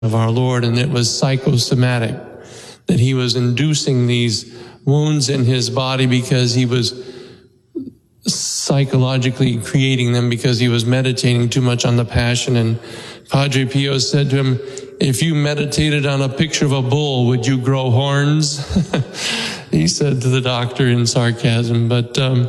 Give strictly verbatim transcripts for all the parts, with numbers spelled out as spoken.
of our Lord, and it was psychosomatic, that he was inducing these wounds in his body because he was psychologically creating them because he was meditating too much on the Passion. And Padre Pio said to him, if you meditated on a picture of a bull, would you grow horns? He said to the doctor in sarcasm. But um,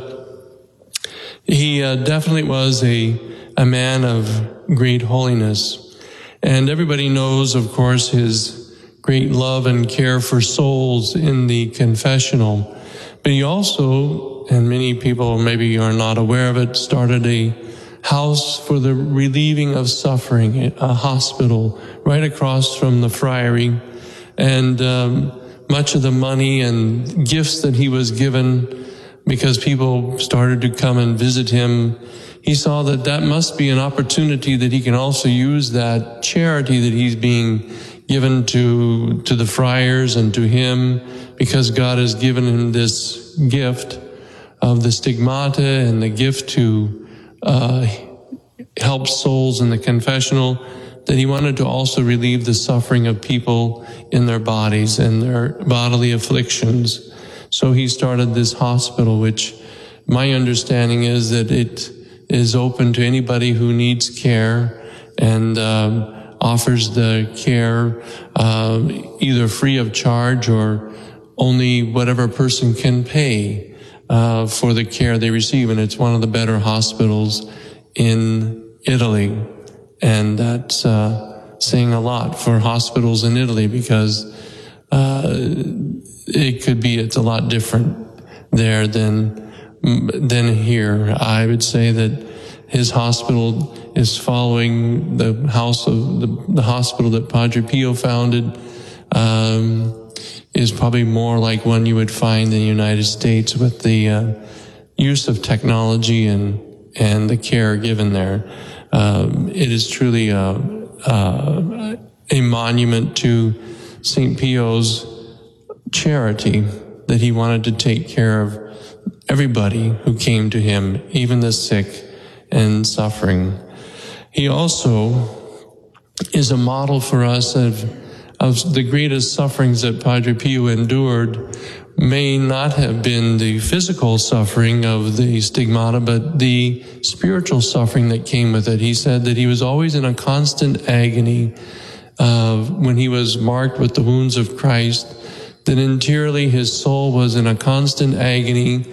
he uh, definitely was a, a man of great holiness. And everybody knows, of course, his great love and care for souls in the confessional. But he also, and many people maybe are not aware of it, started a house for the relieving of suffering, a hospital right across from the friary. And um, much of the money and gifts that he was given, because people started to come and visit him, he saw that that must be an opportunity that he can also use that charity that he's being given to to the friars and to him, because God has given him this gift of the stigmata and the gift to uh, help souls in the confessional, that he wanted to also relieve the suffering of people in their bodies and their bodily afflictions. So he started this hospital, which my understanding is that it is open to anybody who needs care, and um, offers the care uh, either free of charge or only whatever person can pay uh, for the care they receive. And it's one of the better hospitals in Italy. And that's uh, saying a lot for hospitals in Italy, because uh, it could be, it's a lot different there than than here. I would say that his hospital is following the house of the, the hospital that Padre Pio founded, um, is probably more like one you would find in the United States, with the uh, use of technology and and the care given there. Um, it is truly a, a, a monument to Saint Pio's charity, that he wanted to take care of everybody who came to him, even the sick and suffering. He also is a model for us of, of the greatest sufferings that Padre Pio endured. May not have been the physical suffering of the stigmata, but the spiritual suffering that came with it. He said that he was always in a constant agony uh, when he was marked with the wounds of Christ, that interiorly his soul was in a constant agony,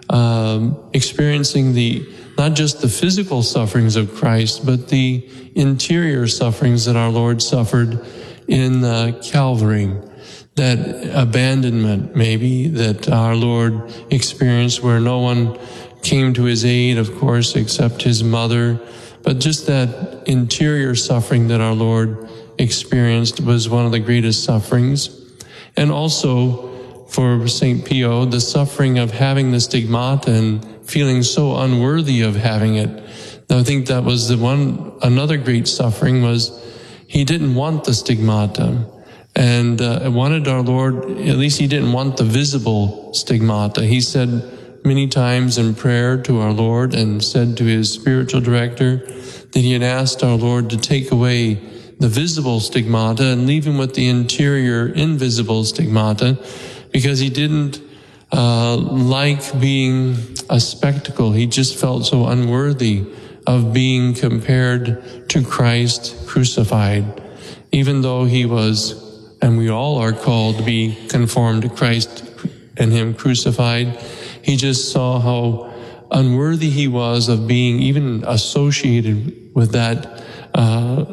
um, experiencing the not just the physical sufferings of Christ, but the interior sufferings that our Lord suffered in uh, Calvary. That abandonment, maybe, that our Lord experienced, where no one came to his aid, of course, except his mother. But just that interior suffering that our Lord experienced was one of the greatest sufferings. And also, for Saint Pio, the suffering of having the stigmata and feeling so unworthy of having it. Now, I think that was the one, another great suffering was he didn't want the stigmata. And uh, wanted our Lord, at least he didn't want the visible stigmata. He said many times in prayer to our Lord, and said to his spiritual director, that he had asked our Lord to take away the visible stigmata and leave him with the interior invisible stigmata, because he didn't uh, like being a spectacle. He just felt so unworthy of being compared to Christ crucified, even though he was, and we all are called to be conformed to Christ and him crucified. He just saw how unworthy he was of being even associated with that uh,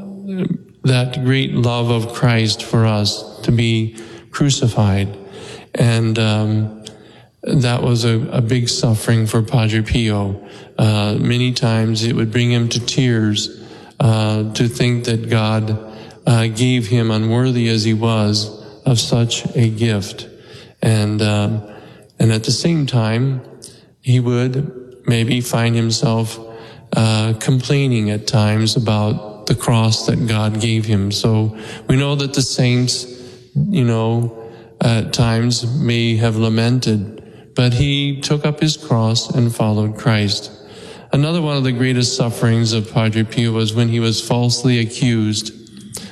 that great love of Christ for us, to be crucified. And um, that was a, a big suffering for Padre Pio. Uh, many times it would bring him to tears uh, to think that God Uh, gave him, unworthy as he was, of such a gift. And um, and at the same time, he would maybe find himself uh, complaining at times about the cross that God gave him. So we know that the saints, you know, at times may have lamented, but he took up his cross and followed Christ. Another one of the greatest sufferings of Padre Pio was when he was falsely accused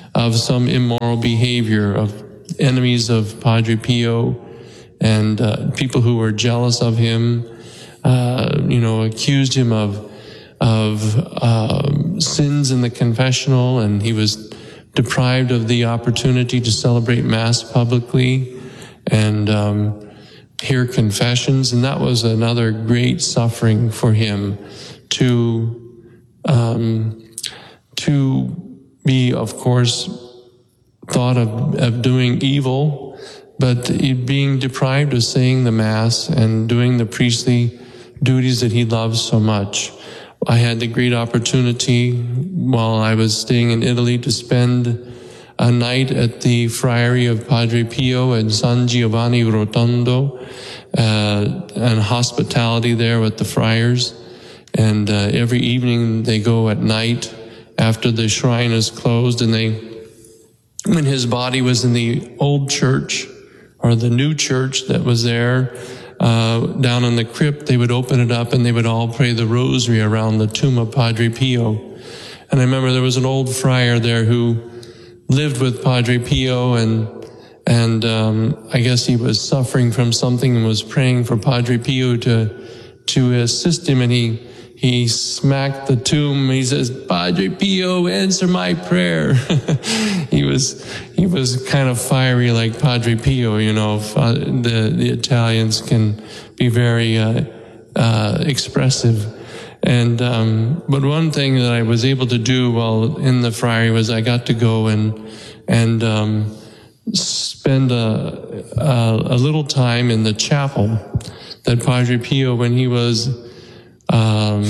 of some immoral behavior, of enemies of Padre Pio, and uh, people who were jealous of him, uh, you know, accused him of of uh, sins in the confessional, and he was deprived of the opportunity to celebrate Mass publicly and um, hear confessions. And that was another great suffering for him, to um, to be, of course, thought of, of doing evil, but being deprived of saying the Mass and doing the priestly duties that he loves so much. I had the great opportunity while I was staying in Italy to spend a night at the Friary of Padre Pio in San Giovanni Rotondo, uh, and hospitality there with the friars. And uh, every evening they go at night after the shrine is closed, and they, when his body was in the old church or the new church that was there, Uh, down in the crypt, they would open it up and they would all pray the rosary around the tomb of Padre Pio. And I remember there was an old friar there who lived with Padre Pio, and and um, I guess he was suffering from something and was praying for Padre Pio to to assist him, and he he smacked the tomb. He says, "Padre Pio, answer my prayer." he was he was kind of fiery like Padre Pio, you know. The the Italians can be very uh, uh, expressive, and um, but one thing that I was able to do while in the friary was I got to go and and um, spend a, a a little time in the chapel that Padre Pio, when he was Um,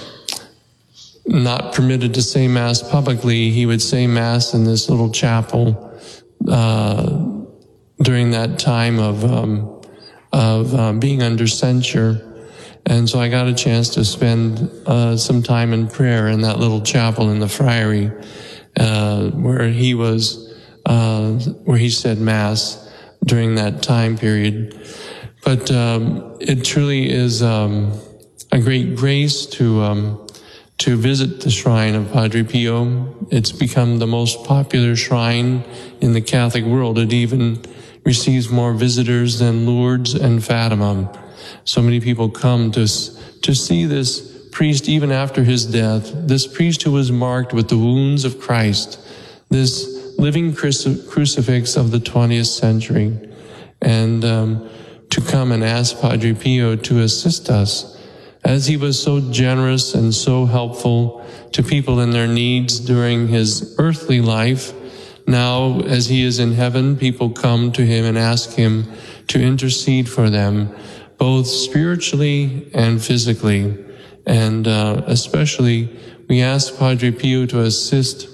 not permitted to say Mass publicly, he would say Mass in this little chapel uh, during that time of um, of uh, being under censure. And so I got a chance to spend uh, some time in prayer in that little chapel in the friary, uh, where he was, uh, where he said Mass during that time period. But um, it truly is Um, a great grace to um, to visit the shrine of Padre Pio. It's become the most popular shrine in the Catholic world. It even receives more visitors than Lourdes and Fatima. So many people come to to see this priest even after his death, this priest who was marked with the wounds of Christ, this living cruci- crucifix of the twentieth century, and um, to come and ask Padre Pio to assist us, as he was so generous and so helpful to people in their needs during his earthly life. Now, as he is in heaven, people come to him and ask him to intercede for them, both spiritually and physically. And uh, especially, we ask Padre Pio to assist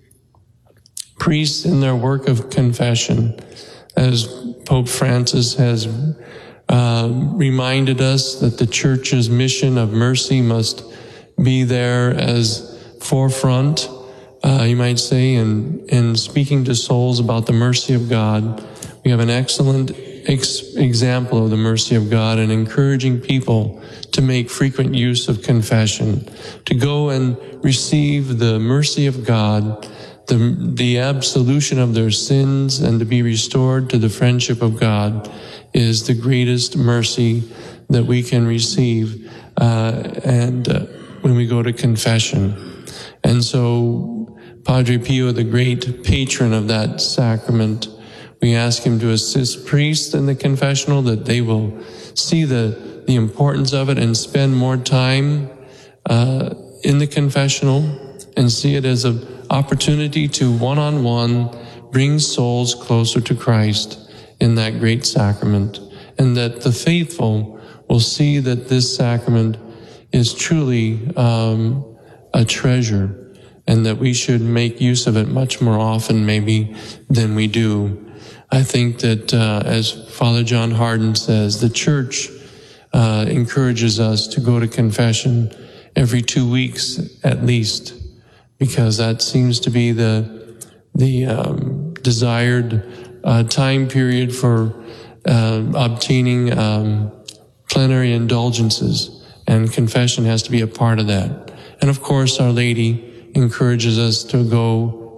priests in their work of confession, as Pope Francis has Uh, reminded us that the Church's mission of mercy must be there as forefront, uh, you might say, in, in speaking to souls about the mercy of God. We have an excellent ex- example of the mercy of God in encouraging people to make frequent use of confession, to go and receive the mercy of God, the, the absolution of their sins, and to be restored to the friendship of God is the greatest mercy that we can receive uh, and uh, when we go to confession. And so Padre Pio, the great patron of that sacrament, we ask him to assist priests in the confessional, that they will see the, the importance of it and spend more time uh, in the confessional and see it as an opportunity to one-on-one bring souls closer to Christ in that great sacrament, and that the faithful will see that this sacrament is truly um, a treasure, and that we should make use of it much more often maybe than we do. I think that uh, as Father John Hardin says, the Church uh, encourages us to go to confession every two weeks at least, because that seems to be the the um, desired Uh, time period for uh, obtaining um, plenary indulgences, and confession has to be a part of that. And of course, Our Lady encourages us to go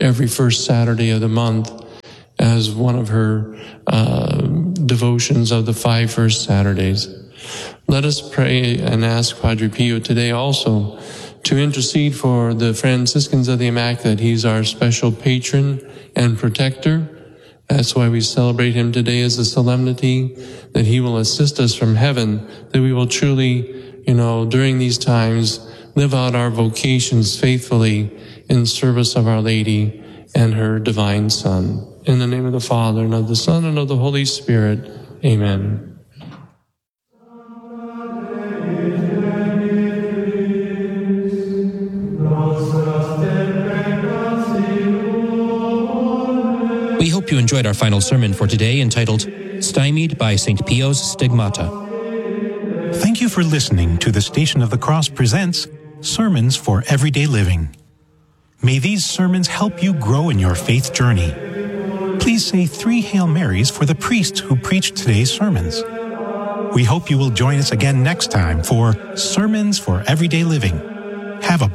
every first Saturday of the month as one of her uh, devotions of the five first Saturdays. Let us pray and ask Padre Pio today also to intercede for the Franciscans of the Immaculate. He's our special patron and protector. That's why we celebrate him today as a solemnity, that he will assist us from heaven, that we will truly, you know, during these times, live out our vocations faithfully in service of Our Lady and her divine Son. In the name of the Father, and of the Son, and of the Holy Spirit. Amen. We hope you enjoyed our final sermon for today, entitled Stymied by Saint Pio's Stigmata. Thank you for listening to the Station of the Cross presents Sermons for Everyday Living. May these sermons help you grow in your faith journey. Please say three Hail Marys for the priest who preached today's sermons. We hope you will join us again next time for Sermons for Everyday Living. Have a